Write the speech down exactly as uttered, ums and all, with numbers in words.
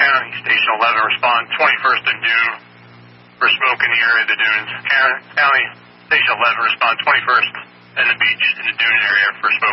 County, Station eleven, respond twenty-first and Dune for smoke in the area of the dunes. County, Station eleven, respond twenty-first and the beach in the Dune area for smoke.